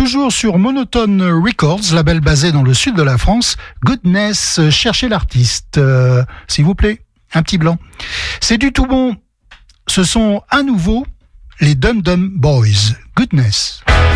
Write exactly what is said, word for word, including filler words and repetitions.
toujours sur Monotone Records, label basé dans le sud de la France. Goodness, cherchez l'artiste, euh, s'il vous plaît, un petit blanc. C'est du tout bon. Ce sont à nouveau les Dum Dum Boys. Goodness.